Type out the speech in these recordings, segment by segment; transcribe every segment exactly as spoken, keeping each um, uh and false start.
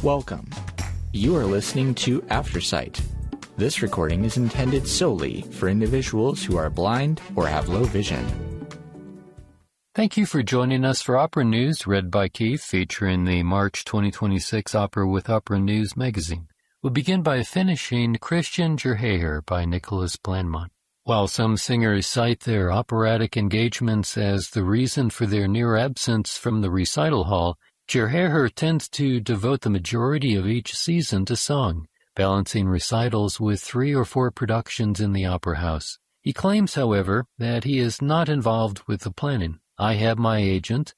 Welcome. You are listening to Aftersight. This recording is intended solely for individuals who are blind or have low vision. Thank you for joining us for Opera News, read by Keith, featuring the March twenty twenty-six Opera with Opera News magazine. We'll begin by finishing Christian Gerhaher by Nicholas Blandmann. While some singers cite their operatic engagements as the reason for their near absence from the recital hall, Gerhaher tends to devote the majority of each season to song, balancing recitals with three or four productions in the opera house. He claims, however, that he is not involved with the planning. I have my agent.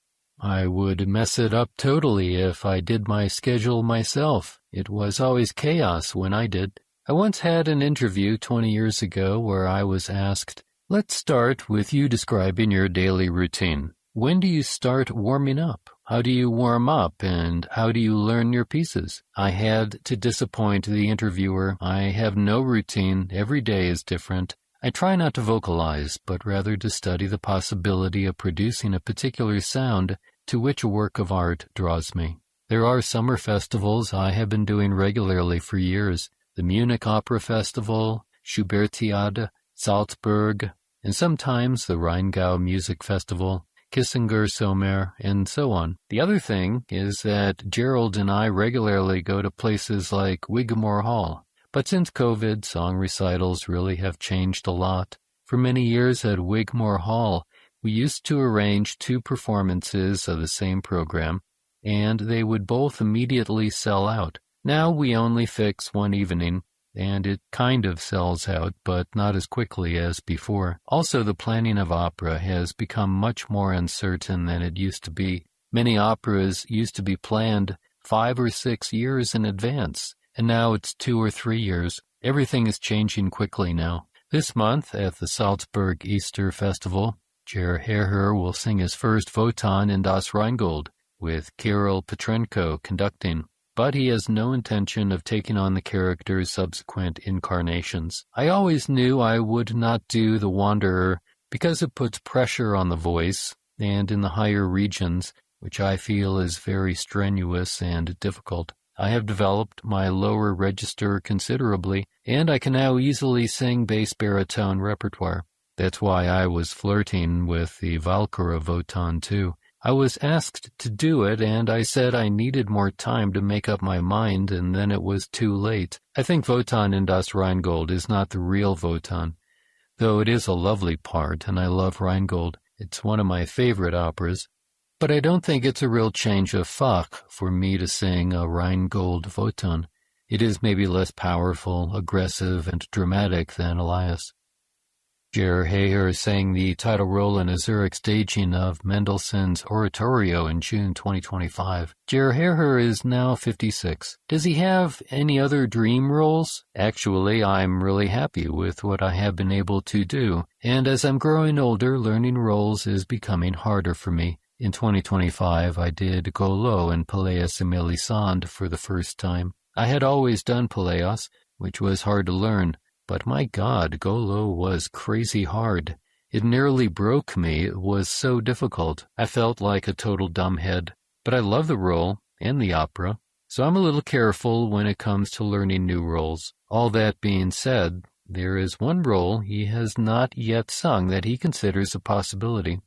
I would mess it up totally if I did my schedule myself. It was always chaos when I did. I once had an interview twenty years ago where I was asked, "Let's start with you describing your daily routine. When do you start warming up? How do you warm up, and how do you learn your pieces?" I had to disappoint the interviewer. I have no routine. Every day is different. I try not to vocalize, but rather to study the possibility of producing a particular sound to which a work of art draws me. There are summer festivals I have been doing regularly for years. The Munich Opera Festival, Schubertiade, Salzburg, and sometimes the Rheingau Music Festival, Kissinger Sommer, and so on. The other thing is that Gerald and I regularly go to places like Wigmore Hall. But since COVID, song recitals really have changed a lot. For many years at Wigmore Hall, we used to arrange two performances of the same program, and they would both immediately sell out. Now we only fix one evening, and it kind of sells out, but not as quickly as before. Also, the planning of opera has become much more uncertain than it used to be. Many operas used to be planned five or six years in advance, and now it's two or three years. Everything is changing quickly now. This month, at the Salzburg Easter Festival, Gerhaher will sing his first Wotan in Das Rheingold, with Kirill Petrenko conducting. But he has no intention of taking on the character's subsequent incarnations. I always knew I would not do The Wanderer because it puts pressure on the voice, and in the higher regions, which I feel is very strenuous and difficult. I have developed my lower register considerably, and I can now easily sing bass baritone repertoire. That's why I was flirting with the Walküre Wotan too. I was asked to do it, and I said I needed more time to make up my mind, and then it was too late. I think Wotan in Das Rheingold is not the real Wotan, though it is a lovely part, and I love Rheingold. It's one of my favorite operas. But I don't think it's a real change of Fach for me to sing a Rheingold Wotan. It is maybe less powerful, aggressive, and dramatic than Elias. Gerhaher sang the title role in a Zurich staging of Mendelssohn's Oratorio in June twenty twenty-five. Gerhaher is now fifty-six. Does he have any other dream roles? Actually, I'm really happy with what I have been able to do, and as I'm growing older, learning roles is becoming harder for me. In twenty twenty-five, I did Golo in Pelléas et Mélisande for the first time. I had always done Pelléas, which was hard to learn. But my God, Golo was crazy hard. It nearly broke me. It was so difficult. I felt like a total dumbhead. But I love the role and the opera, so I'm a little careful when it comes to learning new roles. All that being said, there is one role he has not yet sung that he considers a possibility.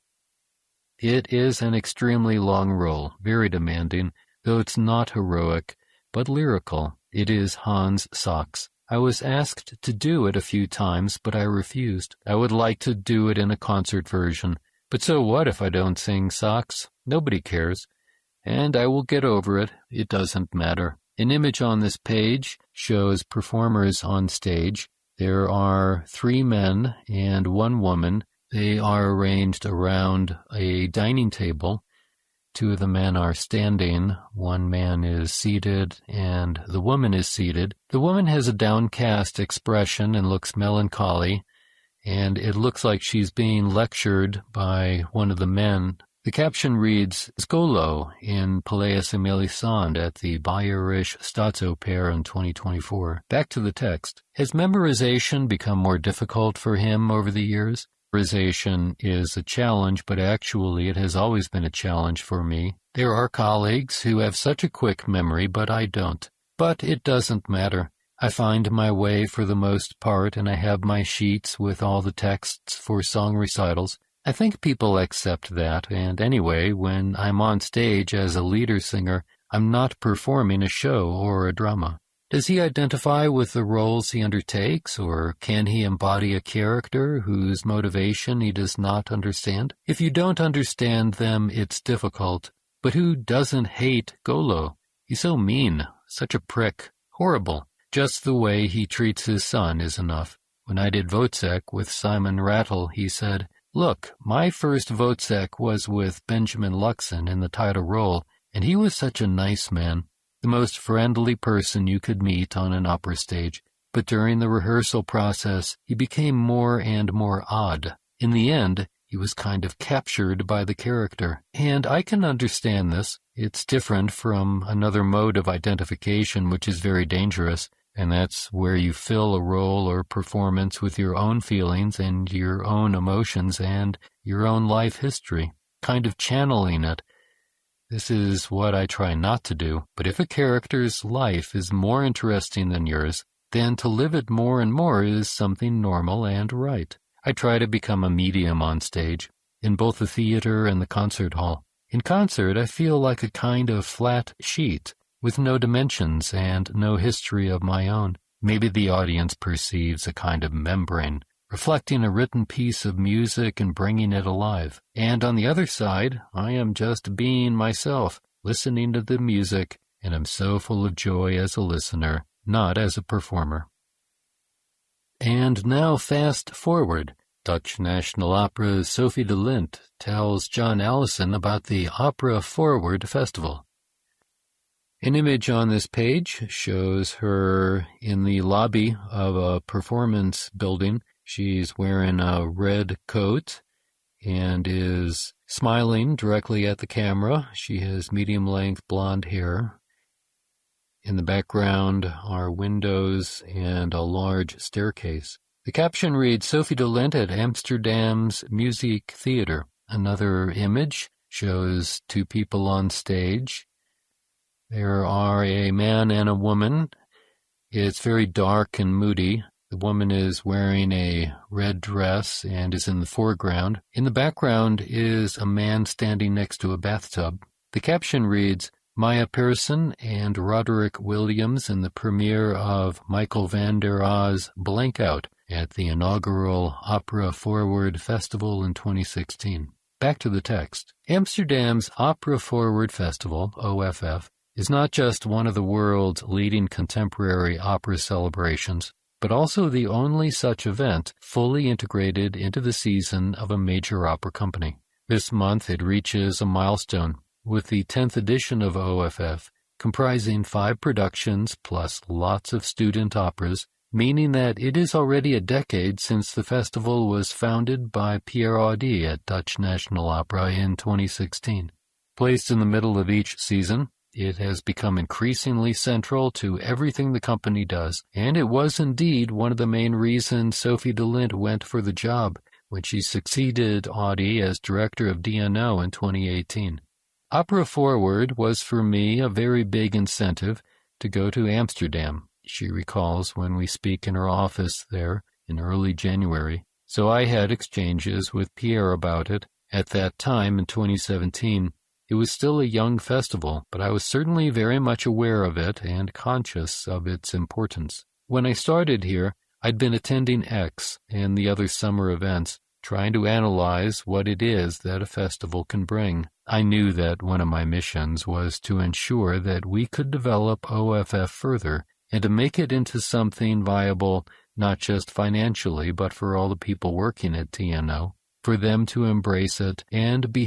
It is an extremely long role, very demanding, though it's not heroic, but lyrical. It is Hans Sachs. I was asked to do it a few times, but I refused. I would like to do it in a concert version. But so what if I don't sing Sachs? Nobody cares. And I will get over it. It doesn't matter. An image on this page shows performers on stage. There are three men and one woman. They are arranged around a dining table. Two of the men are standing, one man is seated, and the woman is seated. The woman has a downcast expression and looks melancholy, and it looks like she's being lectured by one of the men. The caption reads, Golo in Pelléas et Mélisande at the Bayerische Staatsoper in twenty twenty-four. Back to the text. Has memorization become more difficult for him over the years? Memorization is a challenge, but actually it has always been a challenge for me. There are colleagues who have such a quick memory, but I don't. But it doesn't matter. I find my way for the most part, and I have my sheets with all the texts for song recitals. I think people accept that, and anyway, when I'm on stage as a leader singer, I'm not performing a show or a drama. Does he identify with the roles he undertakes, or can he embody a character whose motivation he does not understand? If you don't understand them, it's difficult. But who doesn't hate Golo? He's so mean, such a prick, horrible. Just the way he treats his son is enough. When I did Wozzeck with Simon Rattle, he said, "Look, my first Wozzeck was with Benjamin Luxon in the title role, and he was such a nice man, the most friendly person you could meet on an opera stage. But during the rehearsal process, he became more and more odd. In the end, he was kind of captured by the character. And I can understand this. It's different from another mode of identification, which is very dangerous. And that's where you fill a role or performance with your own feelings and your own emotions and your own life history, kind of channeling it. This is what I try not to do, but if a character's life is more interesting than yours, then to live it more and more is something normal and right. I try to become a medium on stage, in both the theater and the concert hall. In concert, I feel like a kind of flat sheet, with no dimensions and no history of my own. Maybe the audience perceives a kind of membrane, reflecting a written piece of music and bringing it alive. And on the other side, I am just being myself, listening to the music, and am so full of joy as a listener, not as a performer. And now fast forward. Dutch National Opera's Sophie de Lint tells John Allison about the Opera Forward Festival. An image on this page shows her in the lobby of a performance building. She's wearing a red coat and is smiling directly at the camera. She has medium-length blonde hair. In the background are windows and a large staircase. The caption reads, Sophie de Lint at Amsterdam's Music Theater. Another image shows two people on stage. There are a man and a woman. It's very dark and moody. The woman is wearing a red dress and is in the foreground. In the background is a man standing next to a bathtub. The caption reads, Maya Pearson and Roderick Williams in the premiere of Michael van der A's Blank Out at the inaugural Opera Forward Festival in twenty sixteen. Back to the text. Amsterdam's Opera Forward Festival, O F F, is not just one of the world's leading contemporary opera celebrations, but also the only such event fully integrated into the season of a major opera company. This month it reaches a milestone, with the tenth edition of O F F, comprising five productions plus lots of student operas, meaning that it is already a decade since the festival was founded by Pierre Audi at Dutch National Opera in twenty sixteen. Placed in the middle of each season, it has become increasingly central to everything the company does, and it was indeed one of the main reasons Sophie de Lint went for the job when she succeeded Audi as director of D N O in twenty eighteen. Opera Forward was for me a very big incentive to go to Amsterdam, she recalls when we speak in her office there in early January. So I had exchanges with Pierre about it. At that time, in twenty seventeen, it was still a young festival, but I was certainly very much aware of it and conscious of its importance. When I started here, I'd been attending X and the other summer events, trying to analyze what it is that a festival can bring. I knew that one of my missions was to ensure that we could develop O F F further and to make it into something viable not just financially but for all the people working at T N O, for them to embrace it and be